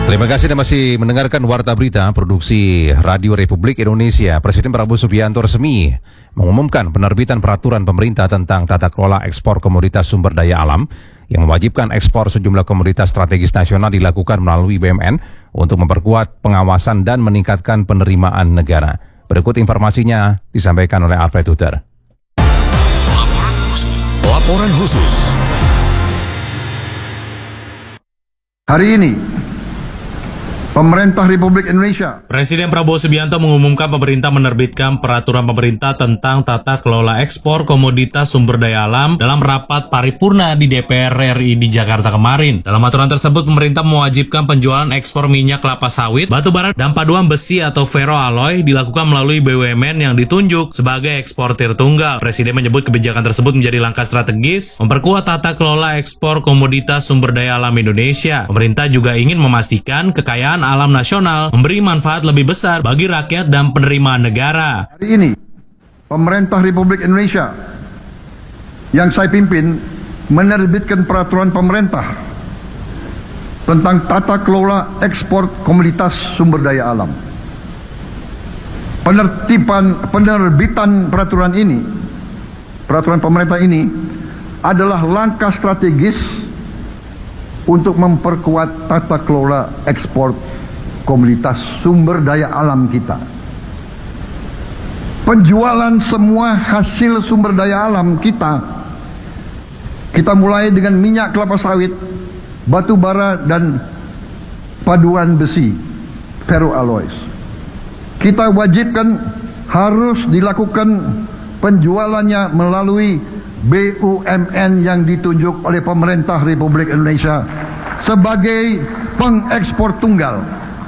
Terima kasih Anda masih mendengarkan Warta Berita Produksi Radio Republik Indonesia. Presiden Prabowo Subianto resmi mengumumkan penerbitan peraturan pemerintah tentang tata kelola ekspor komoditas sumber daya alam yang mewajibkan ekspor sejumlah komoditas strategis nasional dilakukan melalui BUMN untuk memperkuat pengawasan dan meningkatkan penerimaan negara. Berikut informasinya disampaikan oleh Alfred Huter. Laporan khusus. Hari ini, Pemerintah Republik Indonesia. Presiden Prabowo Subianto mengumumkan pemerintah menerbitkan peraturan pemerintah tentang tata kelola ekspor komoditas sumber daya alam dalam rapat paripurna di DPR RI di Jakarta kemarin. Dalam aturan tersebut, pemerintah mewajibkan penjualan ekspor minyak kelapa sawit, batu bara, dan paduan besi atau ferroalloy dilakukan melalui BUMN yang ditunjuk sebagai eksportir tunggal. Presiden menyebut kebijakan tersebut menjadi langkah strategis memperkuat tata kelola ekspor komoditas sumber daya alam Indonesia. Pemerintah juga ingin memastikan kekayaan alam nasional memberi manfaat lebih besar bagi rakyat dan penerimaan negara. Hari ini, Pemerintah Republik Indonesia yang saya pimpin menerbitkan peraturan pemerintah tentang tata kelola ekspor komoditas sumber daya alam. Penerbitan peraturan pemerintah ini adalah langkah strategis untuk memperkuat tata kelola ekspor komoditas sumber daya alam kita. Penjualan semua hasil sumber daya alam kita mulai dengan minyak kelapa sawit, batu bara, dan paduan besi, ferroalloys. Kita wajibkan harus dilakukan penjualannya melalui BUMN yang ditunjuk oleh Pemerintah Republik Indonesia sebagai pengekspor tunggal.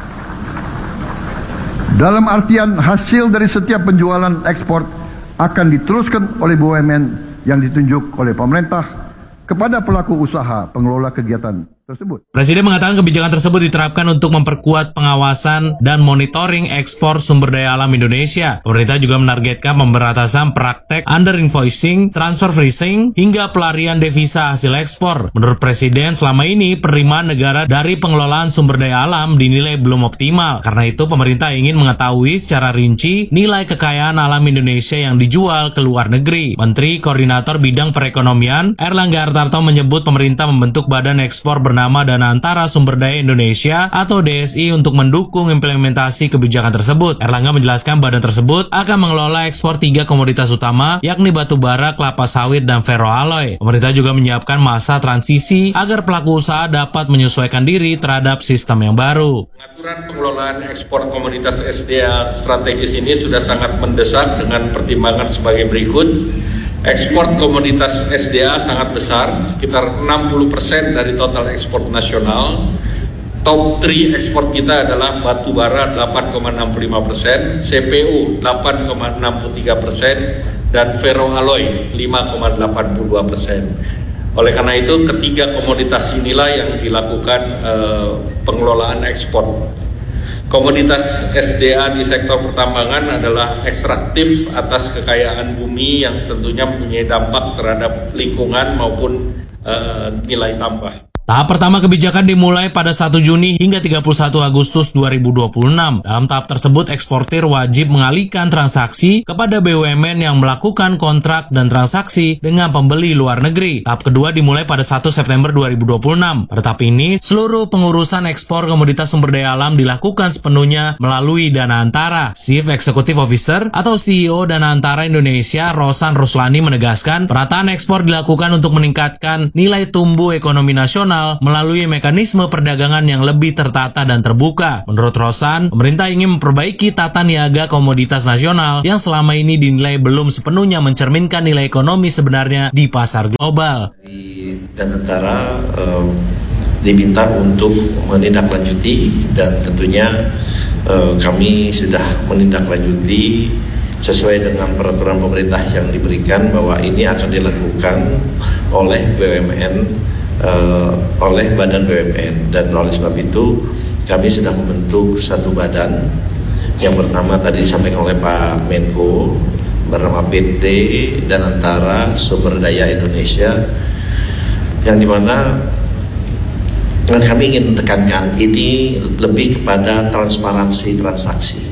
Dalam artian hasil dari setiap penjualan ekspor akan diteruskan oleh BUMN yang ditunjuk oleh pemerintah kepada pelaku usaha pengelola kegiatan tersebut. Presiden mengatakan kebijakan tersebut diterapkan untuk memperkuat pengawasan dan monitoring ekspor sumber daya alam Indonesia. Pemerintah juga menargetkan pemberantasan praktek under invoicing, transfer pricing, hingga pelarian devisa hasil ekspor. Menurut Presiden, selama ini penerimaan negara dari pengelolaan sumber daya alam dinilai belum optimal. Karena itu, pemerintah ingin mengetahui secara rinci nilai kekayaan alam Indonesia yang dijual ke luar negeri. Menteri Koordinator Bidang Perekonomian Erlangga Hartarto menyebut pemerintah membentuk Badan Ekspor bernama Dana Antara Sumber Daya Indonesia atau DSI untuk mendukung implementasi kebijakan tersebut. Erlangga menjelaskan badan tersebut akan mengelola ekspor 3 komoditas utama, yakni batu bara, kelapa sawit, dan ferroalloy. Pemerintah juga menyiapkan masa transisi agar pelaku usaha dapat menyesuaikan diri terhadap sistem yang baru. Pengaturan pengelolaan ekspor komoditas SDA strategis ini sudah sangat mendesak dengan pertimbangan sebagai berikut. Ekspor komoditas SDA sangat besar, sekitar 60% dari total ekspor nasional. Top 3 ekspor kita adalah batu bara 8,65%, CPU 8,63%, dan ferroalloy 5,82%. Oleh karena itu, ketiga komoditas inilah yang dilakukan pengelolaan ekspor. Komoditas SDA di sektor pertambangan adalah ekstraktif atas kekayaan bumi yang tentunya mempunyai dampak terhadap lingkungan maupun nilai tambah. Tahap pertama kebijakan dimulai pada 1 Juni hingga 31 Agustus 2026. Dalam tahap tersebut, eksportir wajib mengalihkan transaksi kepada BUMN yang melakukan kontrak dan transaksi dengan pembeli luar negeri. Tahap kedua dimulai pada 1 September 2026. Pada tahap ini, seluruh pengurusan ekspor komoditas sumber daya alam dilakukan sepenuhnya melalui Dana Antara. Chief Executive Officer atau CEO Dana Antara Indonesia, Rosan Ruslani, menegaskan perataan ekspor dilakukan untuk meningkatkan nilai tumbuh ekonomi nasional melalui mekanisme perdagangan yang lebih tertata dan terbuka. Menurut Rosan, pemerintah ingin memperbaiki tata niaga komoditas nasional yang selama ini dinilai belum sepenuhnya mencerminkan nilai ekonomi sebenarnya di pasar global. Dan antara diminta untuk menindaklanjuti, dan tentunya kami sudah menindaklanjuti sesuai dengan peraturan pemerintah yang diberikan bahwa ini akan dilakukan oleh BUMN, oleh badan BUMN, dan oleh sebab itu kami sudah membentuk satu badan yang bernama, tadi disampaikan oleh Pak Menko, bernama PT Dana Antara Sumber Daya Indonesia, yang dimana Dan kami ingin tekankan ini lebih kepada transparansi transaksi.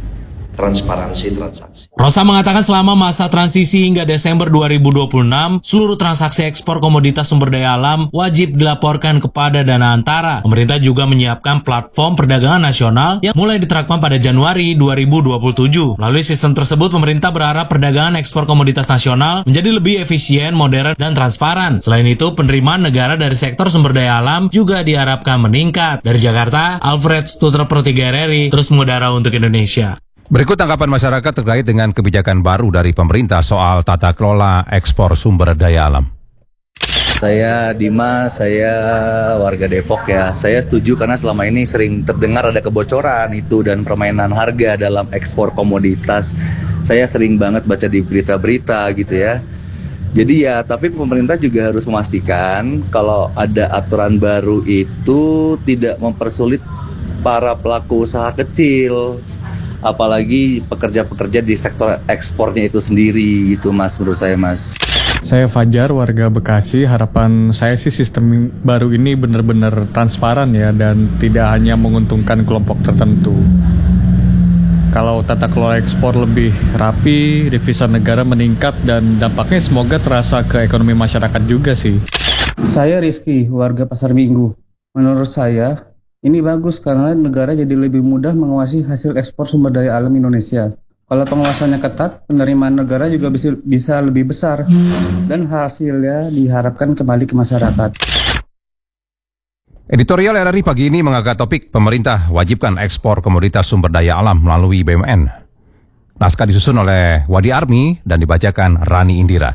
Rosa mengatakan selama masa transisi hingga Desember 2026, seluruh transaksi ekspor komoditas sumber daya alam wajib dilaporkan kepada Dana Antara. Pemerintah juga menyiapkan platform perdagangan nasional yang mulai diterapkan pada Januari 2027. Melalui sistem tersebut, pemerintah berharap perdagangan ekspor komoditas nasional menjadi lebih efisien, modern, dan transparan. Selain itu, penerimaan negara dari sektor sumber daya alam juga diharapkan meningkat. Dari Jakarta, Alfred Stuter Pro 3 RRI, terus mengudara untuk Indonesia. Berikut tanggapan masyarakat terkait dengan kebijakan baru dari pemerintah soal tata kelola ekspor sumber daya alam. Saya Dimas, saya warga Depok ya. Saya setuju karena selama ini sering terdengar ada kebocoran itu dan permainan harga dalam ekspor komoditas. Saya sering banget baca di berita-berita gitu ya. Jadi ya, tapi pemerintah juga harus memastikan kalau ada aturan baru itu tidak mempersulit para pelaku usaha kecil. Apalagi pekerja-pekerja di sektor ekspornya itu sendiri gitu Mas, menurut saya Mas. Saya Fajar, warga Bekasi. Harapan saya sih sistem baru ini benar-benar transparan ya dan tidak hanya menguntungkan kelompok tertentu. Kalau tata kelola ekspor lebih rapi, devisa negara meningkat dan dampaknya semoga terasa ke ekonomi masyarakat juga sih. Saya Rizky, warga Pasar Minggu. Menurut saya, ini bagus karena negara jadi lebih mudah mengawasi hasil ekspor sumber daya alam Indonesia. Kalau pengawasannya ketat, penerimaan negara juga bisa lebih besar dan hasilnya diharapkan kembali ke masyarakat. Editorial RRI pagi ini mengangkat topik pemerintah wajibkan ekspor komoditas sumber daya alam melalui BUMN. Naskah disusun oleh Wadi Armi dan dibacakan Rani Indira.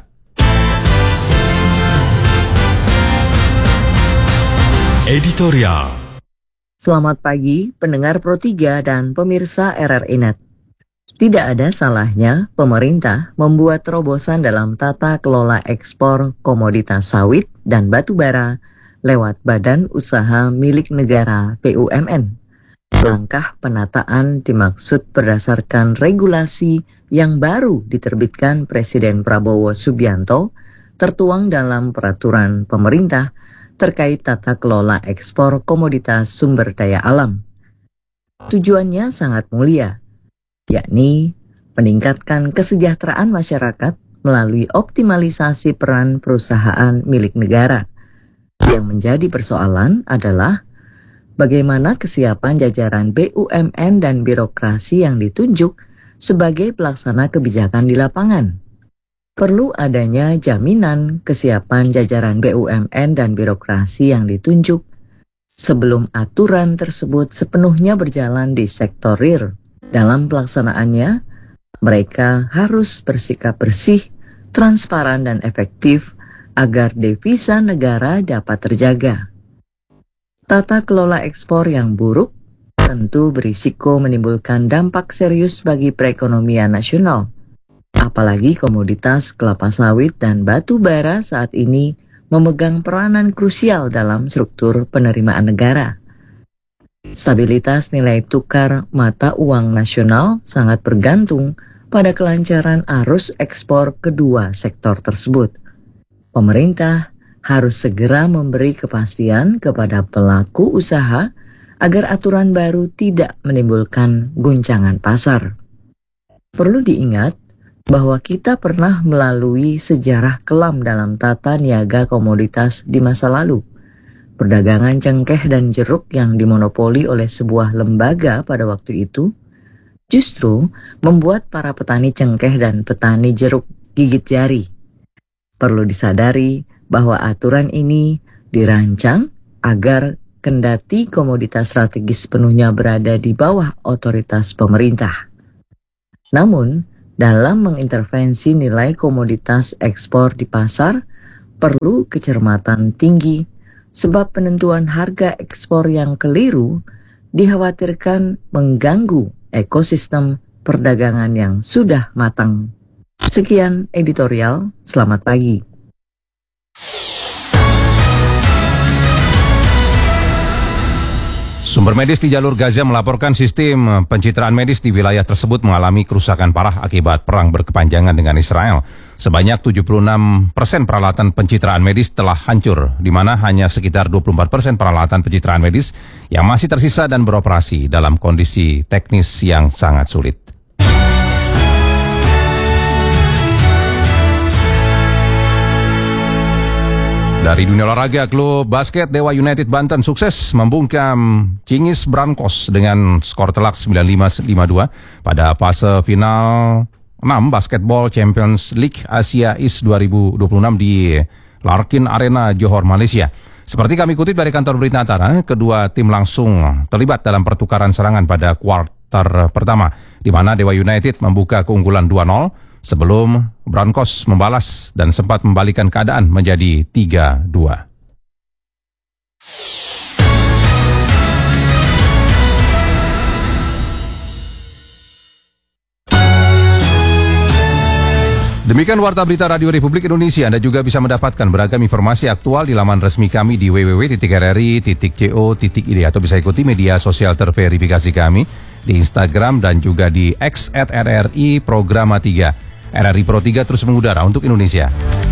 Editorial. Selamat pagi pendengar Pro 3 dan pemirsa RRI Net. Tidak ada salahnya pemerintah membuat terobosan dalam tata kelola ekspor komoditas sawit dan batu bara lewat Badan Usaha Milik Negara BUMN. Langkah penataan dimaksud berdasarkan regulasi yang baru diterbitkan Presiden Prabowo Subianto tertuang dalam peraturan pemerintah terkait tata kelola ekspor komoditas sumber daya alam. Tujuannya sangat mulia, yakni meningkatkan kesejahteraan masyarakat melalui optimalisasi peran perusahaan milik negara. Yang menjadi persoalan adalah bagaimana kesiapan jajaran BUMN dan birokrasi yang ditunjuk sebagai pelaksana kebijakan di lapangan. Perlu adanya jaminan kesiapan jajaran BUMN dan birokrasi yang ditunjuk sebelum aturan tersebut sepenuhnya berjalan di sektor real. Dalam pelaksanaannya, mereka harus bersikap bersih, transparan, dan efektif agar devisa negara dapat terjaga. Tata kelola ekspor yang buruk tentu berisiko menimbulkan dampak serius bagi perekonomian nasional. Apalagi komoditas kelapa sawit dan batu bara saat ini memegang peranan krusial dalam struktur penerimaan negara. Stabilitas nilai tukar mata uang nasional sangat bergantung pada kelancaran arus ekspor kedua sektor tersebut. Pemerintah harus segera memberi kepastian kepada pelaku usaha agar aturan baru tidak menimbulkan guncangan pasar. Perlu diingat bahwa kita pernah melalui sejarah kelam dalam tata niaga komoditas di masa lalu. Perdagangan cengkeh dan jeruk yang dimonopoli oleh sebuah lembaga pada waktu itu justru membuat para petani cengkeh dan petani jeruk gigit jari. Perlu disadari bahwa aturan ini dirancang agar kendati komoditas strategis sepenuhnya berada di bawah otoritas pemerintah. Namun, dalam mengintervensi nilai komoditas ekspor di pasar, perlu kecermatan tinggi, sebab penentuan harga ekspor yang keliru dikhawatirkan mengganggu ekosistem perdagangan yang sudah matang. Sekian editorial, selamat pagi. Sumber medis di jalur Gaza melaporkan sistem pencitraan medis di wilayah tersebut mengalami kerusakan parah akibat perang berkepanjangan dengan Israel. Sebanyak 76% peralatan pencitraan medis telah hancur, di mana hanya sekitar 24% peralatan pencitraan medis yang masih tersisa dan beroperasi dalam kondisi teknis yang sangat sulit. Dari dunia olahraga, klub basket Dewa United Banten sukses membungkam Cingis Brankos dengan skor telak 95-52 pada fase final 6 Basketball Champions League Asia East 2026 di Larkin Arena, Johor, Malaysia. Seperti kami kutip dari kantor berita Antara, kedua tim langsung terlibat dalam pertukaran serangan pada kuarter pertama, di mana Dewa United membuka keunggulan 2-0 sebelum Brankos membalas dan sempat membalikan keadaan menjadi 3-2. Demikian Warta Berita Radio Republik Indonesia. Anda juga bisa mendapatkan beragam informasi aktual di laman resmi kami di www.rri.co.id atau bisa ikuti media sosial terverifikasi kami di Instagram dan juga di X @RRI Programa 3. RRI Pro 3 terus mengudara untuk Indonesia.